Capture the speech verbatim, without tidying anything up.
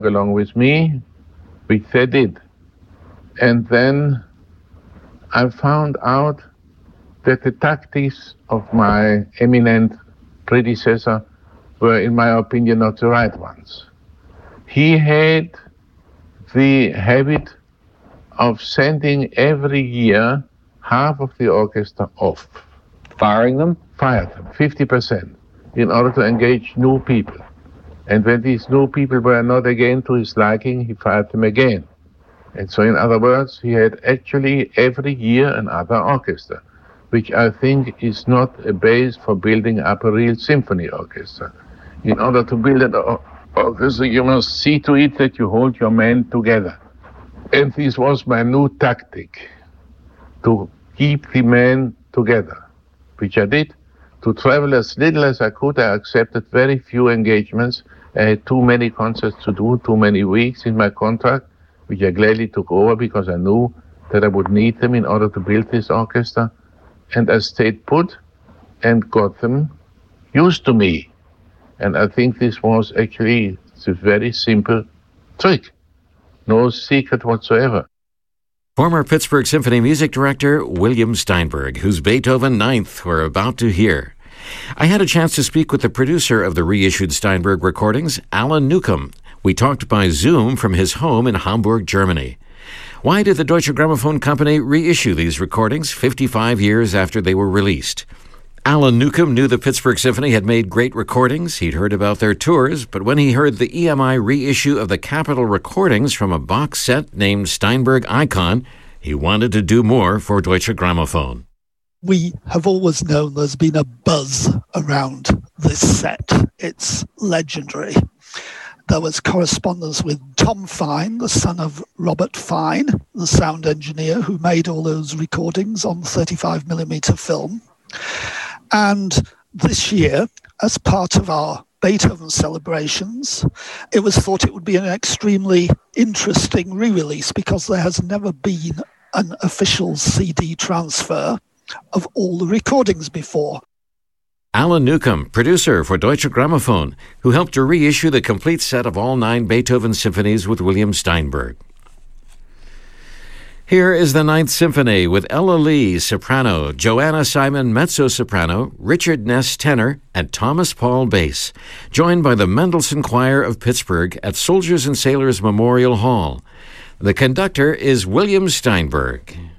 along with me, which they did. And then I found out that the tactics of my eminent predecessor were, in my opinion, not the right ones. He had the habit of sending every year half of the orchestra off. Firing them? Fired them, fifty percent, in order to engage new people. And when these new people were not again to his liking, he fired them again. And so, in other words, he had actually every year another orchestra, which I think is not a base for building up a real symphony orchestra. In order to build an or- orchestra, you must see to it that you hold your men together. And this was my new tactic, to keep the men together, which I did. To travel as little as I could, I accepted very few engagements. I had too many concerts to do, too many weeks in my contract, which I gladly took over because I knew that I would need them in order to build this orchestra. And I stayed put and got them used to me. And I think this was actually a very simple trick. No secret whatsoever. Former Pittsburgh Symphony music director William Steinberg, whose Beethoven Ninth we're about to hear. I had a chance to speak with the producer of the reissued Steinberg recordings, Alan Newcomb. We talked by Zoom from his home in Hamburg, Germany. Why did the Deutsche Grammophon Company reissue these recordings fifty-five years after they were released? Alan Newcomb knew the Pittsburgh Symphony had made great recordings. He'd heard about their tours, but when he heard the E M I reissue of the Capitol recordings from a box set named Steinberg Icon, he wanted to do more for Deutsche Grammophon. We have always known there's been a buzz around this set. It's legendary. There was correspondence with Tom Fine, the son of Robert Fine, the sound engineer who made all those recordings on thirty-five millimeter film. And this year, as part of our Beethoven celebrations, it was thought it would be an extremely interesting re-release because there has never been an official C D transfer of all the recordings before. Alan Newcomb, producer for Deutsche Grammophon, who helped to reissue the complete set of all nine Beethoven symphonies with William Steinberg. Here is the Ninth Symphony with Ella Lee, soprano, Joanna Simon, mezzo-soprano, Richard Ness, tenor, and Thomas Paul, bass, joined by the Mendelssohn Choir of Pittsburgh at Soldiers and Sailors Memorial Hall. The conductor is William Steinberg.